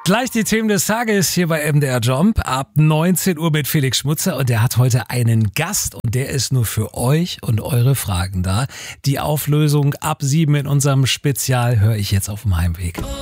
Gleich die Themen des Tages hier bei MDR Jump ab 19 Uhr mit Felix Schmutzer und der hat heute einen Gast und der ist nur für euch und eure Fragen da. Die Auflösung ab 7 in unserem Spezial höre ich jetzt auf dem Heimweg.